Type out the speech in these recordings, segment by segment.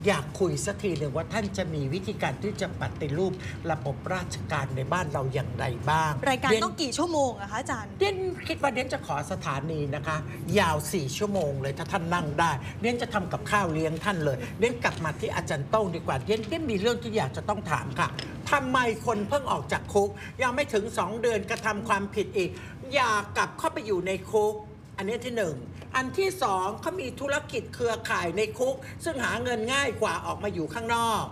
อยากคุยสักทีหนึ่งว่าท่านจะมีวิธีการที่จะปฏิรูประบบราชการในบ้านเราอย่างไรบ้างรายการต้องกี่ชั่วโมงอะคะอาจารย์เด่นคิดว่าเด่นจะขอสถานีนะคะ ยาว4 ชั่วโมงเลยถ้าท่านนั่งได้เด่นจะทำกับข้าวเลี้ยงท่านเลยเด่นกลับมาที่อาจารย์โต้งดีกว่าเด่นมีเรื่องที่อยากจะต้องถามค่ะทำไมคนเพิ่งออกจากคุกยังไม่ถึง2 เดือนกระทำความผิดอีกอยากกลับเข้าไปอยู่ในคุกอันนี้ที่1อันที่2เขามีธุรกิจเครือข่ายในคุกซึ่งหาเงินง่ายกว่าออกมาอยู่ข้างนอก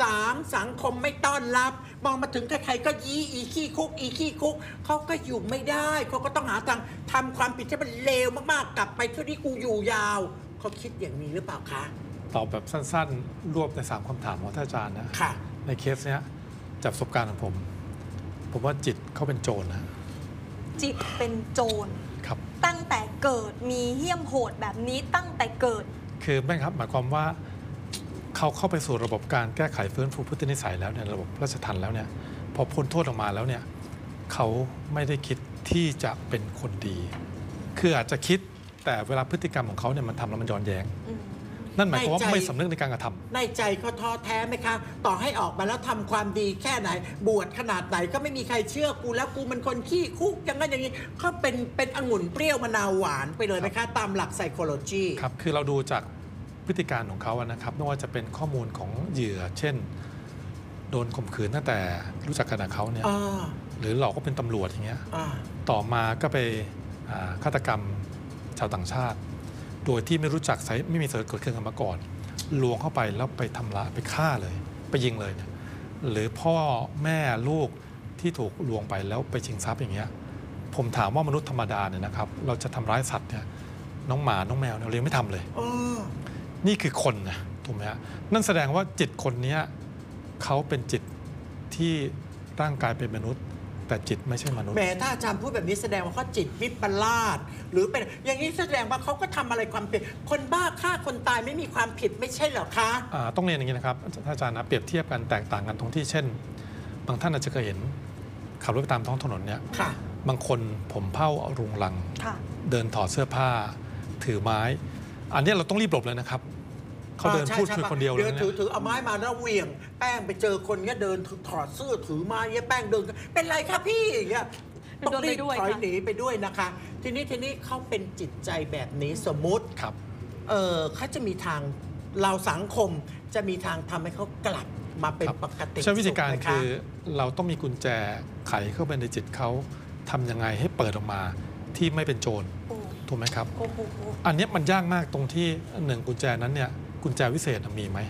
3สังคมไม่ต้อนรับมองมาถึงใครๆก็ยี้อีขี้คุกอีขี้คุกเขาก็อยู่ไม่ได้เขาก็ต้องหาทางทำความผิดที่มันเลวมากๆกลับไปที่กูอยู่ยาวเขาคิดอย่างนี้หรือเปล่าคะตอบแบบสั้นๆรวบใน3คำถามของท่านอาจารย์นะค่ะในเคสเนี้ยจากประสบการณ์ของผมว่าจิตเขาเป็นโจรนะจิตเป็นโจรครับตั้งแต่เกิดมีเหี้ยมโหดแบบนี้ตั้งแต่เกิดคือแม่ครับหมายความว่าเขาเข้าไปสู่ระบบการแก้ไขฟื้นฟูพฤตินิสัยแล้วเนี่ยระบบราชทัณฑ์แล้วเนี่ยพอพ้นโทษออกมาแล้วเนี่ยเขาไม่ได้คิดที่จะเป็นคนดีคืออาจจะคิดแต่เวลาพฤติกรรมของเขาเนี่ยมันทำแล้วมันย้อนแย้งนั่นหมายความว่าไม่สำนึกในการกระทำในใจเขาท้อแท้ไหมคะต่อให้ออกมาแล้วทำความดีแค่ไหนบวชขนาดไหนก็ไม่มีใครเชื่อกูแล้วกูมันคนขี้คุกอย่างนั้นอย่างนี้เขาเป็นองุ่นเปรี้ยวมะนาวหวานไปเลยไหมคะตามหลักไซโคโลจีครับคือเราดูจากพฤติการของเขานะครับไม่ว่าจะเป็นข้อมูลของเหยื่อเช่นโดนข่มขืนตั้งแต่รู้จักกันกับเขาเนี่ยหรือเราก็เป็นตำรวจอย่างเงี้ยต่อมาก็ไปฆาตกรรมชาวต่างชาติโดยที่ไม่รู้จักไม่มีสารเกิดขึ้นกันมาก่อนลวงเข้าไปแล้วไปทำร้ายไปฆ่าเลยไปยิงเลยเนี่ยหรือพ่อแม่ลูกที่ถูกลวงไปแล้วไปชิงทรัพย์อย่างเงี้ยผมถามว่ามนุษย์ธรรมดาเนี่ยนะครับเราจะทำร้ายสัตว์เนี่ยน้องหมาน้องแมวเราเลี้ยงไม่ทำเลยนี่คือคนนะถูกไหมฮะนั่นแสดงว่าจิตคนนี้เขาเป็นจิตที่ร่างกายเป็นมนุษย์แต่จิตไม่ใช่มนุษย์แหมถ้าอาจารย์พูดแบบนี้แสดงว่าเขาจิตวิปลาสหรือเป็นอย่างนี้แสดงว่าเขาก็ทำอะไรความผิดคนบ้าฆ่าคนตายไม่มีความผิดไม่ใช่เหรอคะต้องเรียนอย่างนี้นะครับอาจารย์นะเปรียบเทียบกันแตกต่างกันตรงที่เช่นบางท่านอาจจะเคยเห็นขับรถไปตามท้องถนนเนี่ยบางคนผมเผ้ารุงรังเดินถอดเสื้อผ้าถือไม้อันนี้เราต้องรีบหลบเลยนะครับเขาเดินพูดคุยคนเดียวเลยถือเอาไม้มาแล้วเหวี่ยงแป้งไปเจอคนเงี้ยเดินถอดเสื้อถือไม้เงี้ยแป้งเดินเป็นไรครับพี่อย่างเงี้ยต้องรีบถอยหนีไปด้วยนะคะทีนี้เขาเป็นจิตใจแบบนี้สมมุติครับเขาจะมีทางเราสังคมจะมีทางทำให้เขากลับมาเป็นปกติใช้วิธีการคือเราต้องมีกุญแจไขเข้าไปในจิตเขาทำยังไงให้เปิดออกมาที่ไม่เป็นโจรถูกไหมครับอันนี้มันยากมากตรงที่1กุญแจนั้นเนี่ยกุญแจวิเศษมีไหม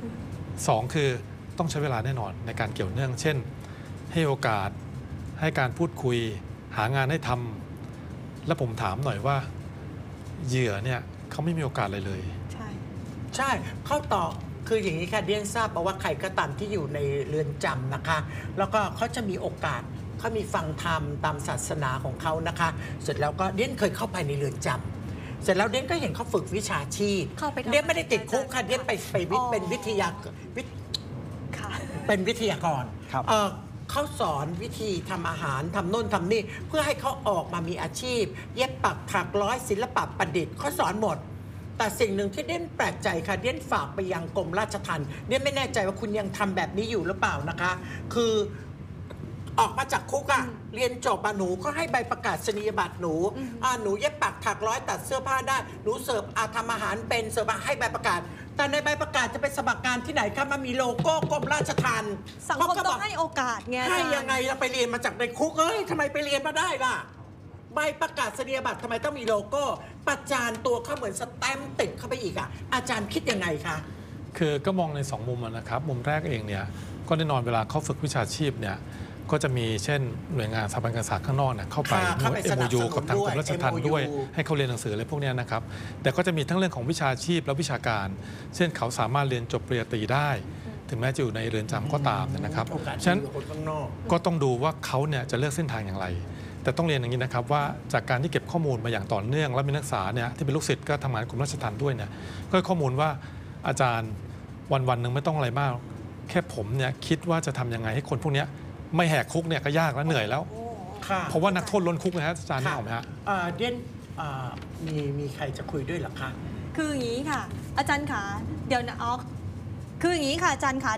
2คือต้องใช้เวลาแน่นอนในการเกี่ยวเนื่องเช่นให้โอกาสให้การพูดคุยหางานให้ทำและผมถามหน่อยว่าเหยื่อเนี่ยเขาไม่มีโอกาสอะไรเลยใช่เขาตอบคืออย่างนี้ค่ะเดียนทราบมาว่าใครก็ตามที่อยู่ในเรือนจำนะคะแล้วก็เขาจะมีโอกาสเขามีฟังธรรมตามศาสนาของเขานะคะเสร็จแล้วก็เดียนเคยเข้าไปในเรือนจำเสร็จแล้วเดียนก็เห็นเขาฝึกวิชาชีพเดียนไม่ได้ติดคุกค่ะเดียนเป็นวิทยากรเขาสอนวิธีทำอาหารทำโน่นทำนี่เพื่อให้เขาออกมามีอาชีพเย็บปักถักร้อยศิลปะประดิษฐ์เขาสอนหมดแต่สิ่งหนึ่งที่เดียนแปลกใจค่ะเดียนฝากไปยังกรมราชทัณฑ์เดียนไม่แน่ใจว่าคุณยังทำแบบนี้อยู่หรือเปล่านะคะคือออกมาจากคุกอะเรียนจบหนูก็ให้ใบประกาศนียบัตรหนูหนูเย็บปักถักร้อยตัดเสื้อผ้าได้หนูเสิร์ฟทำอาหารเป็นเสิร์ฟให้ใบประกาศแต่ในใบประกาศจะไปสมัครงานที่ไหนคะมันมีโลโก้กรมราชทัณฑ์สังคมต้องให้โอกาสไงให้ยังไงเราไปเรียนมาจากในคุกทำไมไปเรียนมาได้ล่ะใบประกาศนียบัตรทำไมต้องมีโลโก้ประจานตัวเขาเหมือนสแตมป์ติดเข้าไปอีกอาจารย์คิดยังไงคะคือก็มองใน2มุมนะครับมุมแรกเองเนี่ยก็แน่นอนเวลาเขาฝึกวิชาชีพเนี่ยก็จะมีเช่นหน่วยงานสถาบันการศึกษาข้างนอกเนี่ยเข้าไปMOU กับทางกรมราชทัณฑ์ด้วยให้เขาเรียนหนังสืออะไรพวกนี้นะครับแต่ก็จะมีทั้งเรื่องของวิชาชีพและวิชาการเช่นเขาสามารถเรียนจบปริญญาตรีได้ถึงแม้จะอยู่ในเรือนจำก็ตามนะครับฉะนั้นก็ต้องดูว่าเขาเนี่ยจะเลือกเส้นทางอย่างไรแต่ต้องเรียนอย่างนี้นะครับว่าจากการที่เก็บข้อมูลมาอย่างต่อเนื่องและมีนักศึกษาเนี่ยที่เป็นลูกศิษย์ก็ทำงานกรมราชทัณฑ์ด้วยเนี่ยก็ข้อมูลว่าอาจารย์วันหนึ่งไม่ต้องอะไรมากแค่ผมเนี่ยคิดว่าจะทำยังไงให้คนพวกนี้ไม่แหกคุกเนี่ยก็ยากและเหนื่อยแล้วเพราะว่านักโทษล้นคุกนะฮะอาจารย์นี่ออกไหมฮะเดียนมีใครจะคุยด้วยหรอคะคืออย่างนี้ค่ะอาจารย์ขาเดี๋ยวนะคืออย่างนี้ค่ะอาจารย์คะ